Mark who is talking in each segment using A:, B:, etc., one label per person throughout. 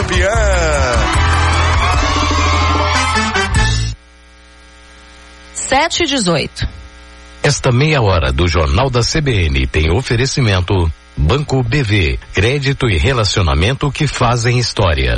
A: campeã.
B: Sete e 18.
C: Esta meia hora do Jornal da CBN tem oferecimento Banco BV, crédito e relacionamento que fazem história.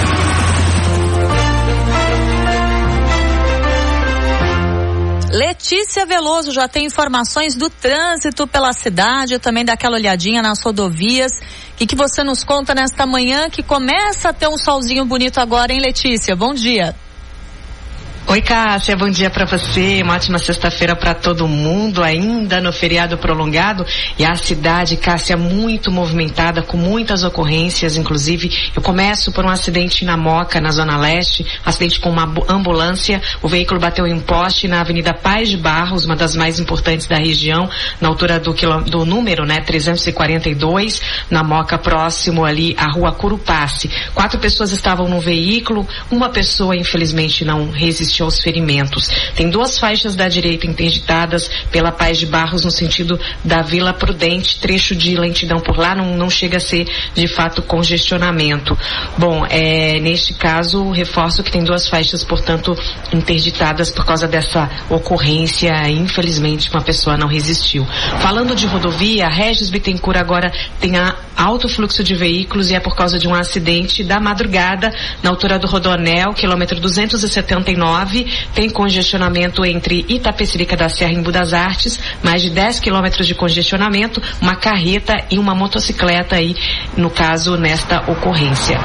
B: Letícia Veloso já tem informações do trânsito pela cidade, também daquela olhadinha nas rodovias. O que você nos conta nesta manhã que começa a ter um solzinho bonito agora, hein, Letícia? Bom dia.
D: Oi, Cássia, bom dia para você, uma ótima sexta-feira para todo mundo, ainda no feriado prolongado, e a cidade, Cássia, muito movimentada, com muitas ocorrências, inclusive eu começo por um acidente na Moca, na Zona Leste, acidente com uma ambulância, o veículo bateu em um poste na Avenida Paz de Barros, uma das mais importantes da região, na altura do número, 342, na Moca, próximo ali à Rua Curupaci. 4 pessoas estavam no veículo, uma pessoa infelizmente não resistiu aos ferimentos. Tem 2 faixas da direita interditadas pela Paz de Barros no sentido da Vila Prudente, trecho de lentidão por lá, não chega a ser de fato congestionamento. Bom, neste caso, reforço que tem 2 faixas, portanto, interditadas por causa dessa ocorrência. Infelizmente, uma pessoa não resistiu. Falando de rodovia, Regis Bittencourt agora tem alto fluxo de veículos e é por causa de um acidente da madrugada na altura do Rodoanel, quilômetro 279. Tem congestionamento entre Itapecerica da Serra e Embu das Artes, mais de 10 quilômetros de congestionamento, uma carreta e uma motocicleta aí, no caso, nesta ocorrência.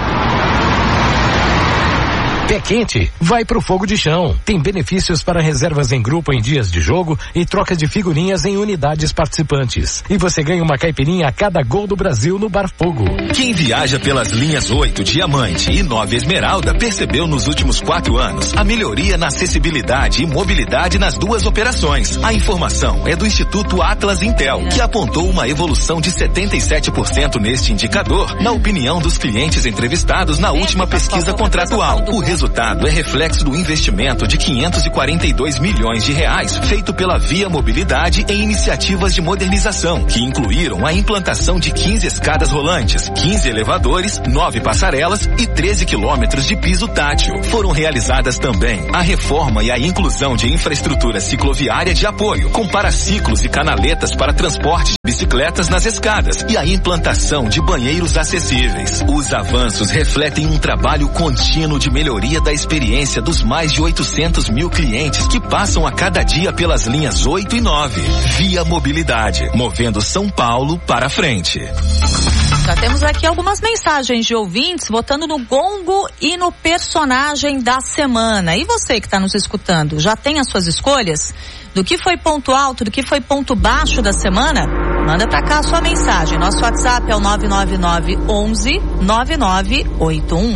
C: Pé quente, vai pro fogo de chão. Tem benefícios para reservas em grupo em dias de jogo e troca de figurinhas em unidades participantes. E você ganha uma caipirinha a cada gol do Brasil no Bar Fogo.
E: Quem viaja pelas linhas 8, Diamante e 9 Esmeralda percebeu nos últimos 4 anos a melhoria na acessibilidade e mobilidade nas 2 operações. A informação é do Instituto Atlas Intel, que apontou uma evolução de 77% neste indicador, na opinião dos clientes entrevistados na última pesquisa contratual. O resultado é reflexo do investimento de 542 milhões de reais feito pela Via Mobilidade em iniciativas de modernização, que incluíram a implantação de 15 escadas rolantes, 15 elevadores, 9 passarelas e 13 quilômetros de piso tátil. Foram realizadas também a reforma e a inclusão de infraestrutura cicloviária de apoio, com paraciclos e canaletas para transporte de bicicletas nas escadas e a implantação de banheiros acessíveis. Os avanços refletem um trabalho contínuo de melhoria da experiência dos mais de 800 mil clientes que passam a cada dia pelas linhas 8 e 9. Via Mobilidade, movendo São Paulo para frente.
B: Já temos aqui algumas mensagens de ouvintes votando no gongo e no personagem da semana. E você que está nos escutando, já tem as suas escolhas? Do que foi ponto alto, do que foi ponto baixo da semana? Manda pra cá a sua mensagem. Nosso WhatsApp é o 999 11 9981.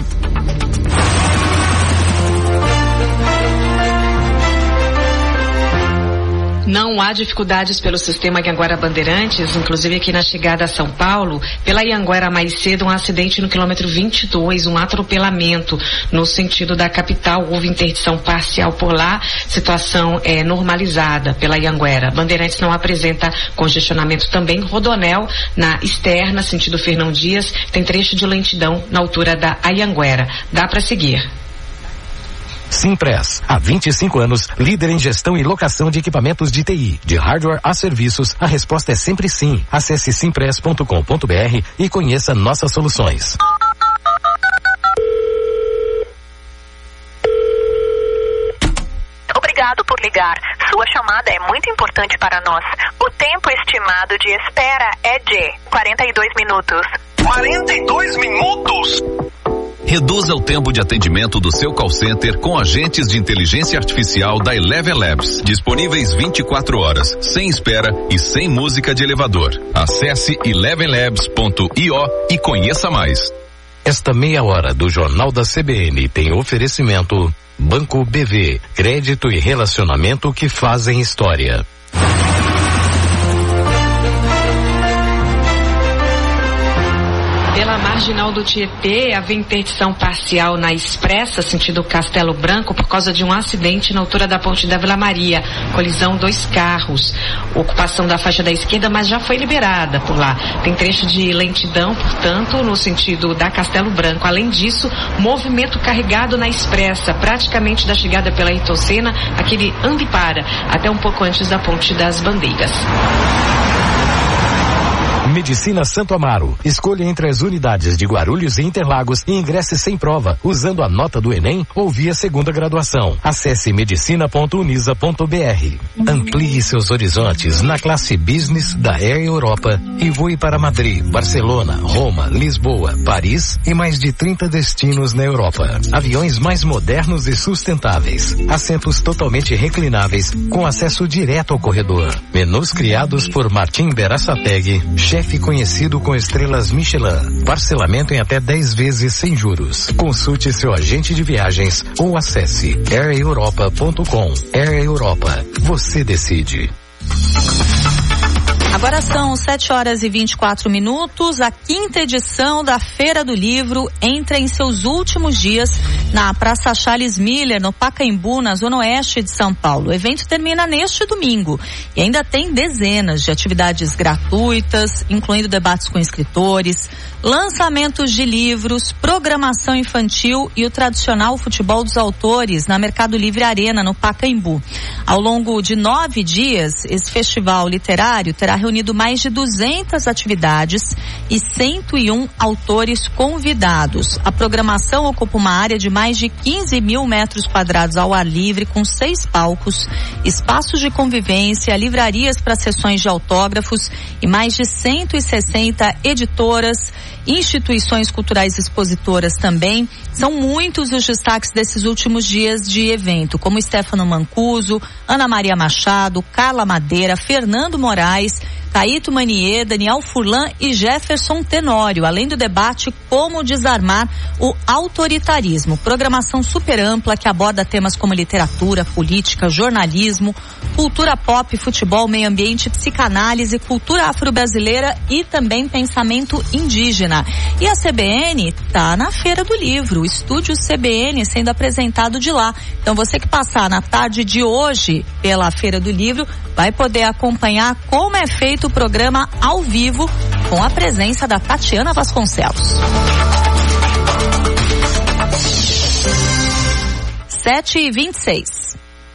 D: Não há dificuldades pelo sistema Anhanguera Bandeirantes, inclusive aqui na chegada a São Paulo. Pela Anhanguera mais cedo, um acidente no quilômetro 22, um atropelamento no sentido da capital. Houve interdição parcial por lá, situação normalizada pela Anhanguera. Bandeirantes não apresenta congestionamento também. Rodoanel, na externa, sentido Fernão Dias, tem trecho de lentidão na altura da Anhanguera. Dá para seguir.
C: Simpress, há 25 anos, líder em gestão e locação de equipamentos de TI, de hardware a serviços, a resposta é sempre sim. Acesse simpress.com.br e conheça nossas soluções.
F: Obrigado por ligar. Sua chamada é muito importante para nós. O tempo estimado de espera é de 42 minutos.
A: 42 minutos?
G: Reduza o tempo de atendimento do seu call center com agentes de inteligência artificial da Eleven Labs, disponíveis 24 horas, sem espera e sem música de elevador. Acesse elevenlabs.io e conheça mais.
C: Esta meia hora do Jornal da CBN tem oferecimento Banco BV, crédito e relacionamento que fazem história.
D: Pela marginal do Tietê, havia interdição parcial na Expressa, sentido Castelo Branco, por causa de um acidente na altura da ponte da Vila Maria. Colisão 2 carros. Ocupação da faixa da esquerda, mas já foi liberada por lá. Tem trecho de lentidão, portanto, no sentido da Castelo Branco. Além disso, movimento carregado na Expressa, praticamente da chegada pela Itocena, aquele anda e para, até um pouco antes da Ponte das Bandeiras.
C: Medicina Santo Amaro. Escolha entre as unidades de Guarulhos e Interlagos e ingresse sem prova, usando a nota do Enem ou via segunda graduação. Acesse medicina.unisa.br. Amplie seus horizontes na classe Business da Air Europa e voe para Madrid, Barcelona, Roma, Lisboa, Paris e mais de 30 destinos na Europa. Aviões mais modernos e sustentáveis. Assentos totalmente reclináveis com acesso direto ao corredor. Menus criados por Martim Berassateg, chefe conhecido com estrelas Michelin. Parcelamento em até 10 vezes sem juros. Consulte seu agente de viagens ou acesse aireuropa.com. Air Europa. Você decide.
B: Agora são 7h24. A 5ª edição da Feira do Livro entra em seus últimos dias na Praça Charles Miller, no Pacaembu, na zona oeste de São Paulo. O evento termina neste domingo e ainda tem dezenas de atividades gratuitas, incluindo debates com escritores, lançamentos de livros, programação infantil e o tradicional futebol dos autores na Mercado Livre Arena, no Pacaembu. Ao longo de 9 dias, esse festival literário terá reunido mais de 200 atividades e 101 autores convidados. A programação ocupa uma área de mais de 15 mil metros quadrados ao ar livre, com 6 palcos, espaços de convivência, livrarias para sessões de autógrafos e mais de 160 editoras, instituições culturais expositoras também. São muitos os destaques desses últimos dias de evento, como Stefano Mancuso, Ana Maria Machado, Carla Madeira, Fernando Moraes, Caíto Manier, Daniel Furlan e Jefferson Tenório, além do debate Como Desarmar o Autoritarismo. Programação super ampla que aborda temas como literatura, política, jornalismo, cultura pop, futebol, meio ambiente, psicanálise, cultura afro-brasileira e também pensamento indígena. E a CBN tá na Feira do Livro, o estúdio CBN sendo apresentado de lá. Então você que passar na tarde de hoje pela Feira do Livro vai poder acompanhar como é feito o programa ao vivo com a presença da Tatiana Vasconcelos. 7h26.